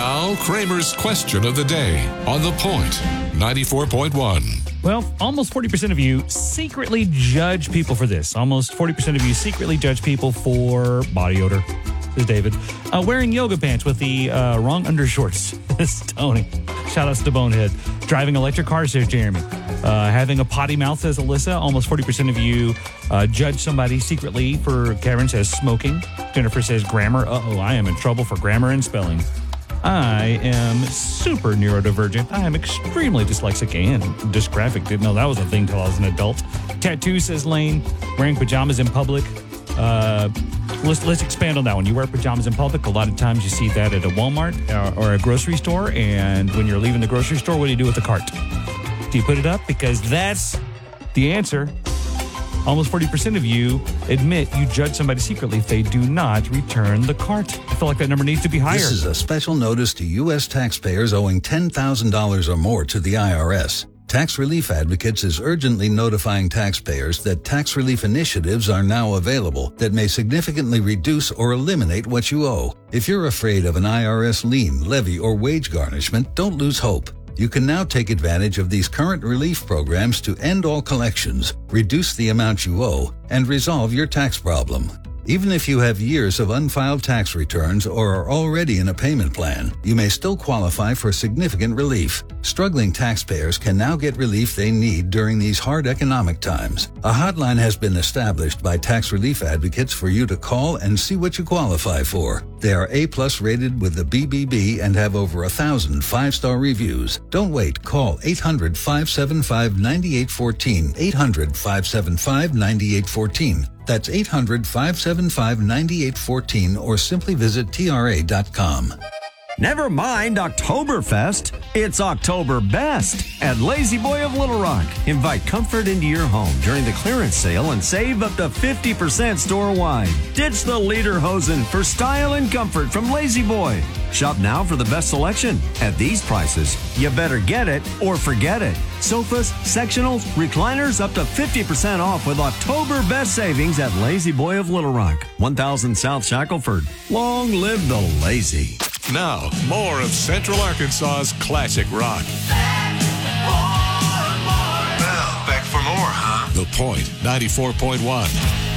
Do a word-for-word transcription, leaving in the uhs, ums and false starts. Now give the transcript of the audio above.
Now, Kramer's question of the day on The Point, ninety-four point one. Well, almost forty percent of you secretly judge people for this. Almost forty percent of you secretly judge people for body odor. This is David. Uh, wearing yoga pants with the uh, wrong undershorts. This is Tony. Shout outs to Bonehead. Driving electric cars, says Jeremy. Uh, having a potty mouth, says Alyssa. Almost forty percent of you uh, judge somebody secretly for, Karen says, smoking. Jennifer says grammar. Uh-oh, I am in trouble for grammar and spelling. I am super neurodivergent. I am extremely dyslexic and dysgraphic. Didn't know that was a thing till I was an adult. Tattoo, says Lane. Wearing pajamas in public. Uh, let's let's expand on that one. You wear pajamas in public. A lot of times you see that at a Walmart or, or a grocery store. And when you're leaving the grocery store, what do you do with the cart? Do you put it up? Because that's the answer. Almost forty percent of you admit you judge somebody secretly if they do not return the cart. I feel like that number needs to be higher. This is a special notice to U S taxpayers owing ten thousand dollars or more to the I R S. Tax Relief Advocates is urgently notifying taxpayers that tax relief initiatives are now available that may significantly reduce or eliminate what you owe. If you're afraid of an I R S lien, levy, or wage garnishment, don't lose hope. You can now take advantage of these current relief programs to end all collections, reduce the amount you owe, and resolve your tax problem. Even if you have years of unfiled tax returns or are already in a payment plan, you may still qualify for significant relief. Struggling taxpayers can now get relief they need during these hard economic times. A hotline has been established by Tax Relief Advocates for you to call and see what you qualify for. They are A-plus rated with the B B B and have over a thousand five-star reviews. Don't wait. Call eight hundred, five seven five, nine eight one four, eight hundred, five seven five, nine eight one four. That's eight hundred, five seven five, nine eight one four, or simply visit T R A dot com. Never mind Oktoberfest. It's October Best at Lazy Boy of Little Rock. Invite comfort into your home during the clearance sale and save up to fifty percent store-wide. Ditch the lederhosen for style and comfort from Lazy Boy. Shop now for the best selection. At these prices, you better get it or forget it. Sofas, sectionals, recliners up to fifty percent off with October Best savings at Lazy Boy of Little Rock, one thousand South Shackelford. Long live the lazy. Now, more of Central Arkansas's classic rock. Well, back for more, huh? The Point, ninety-four point one.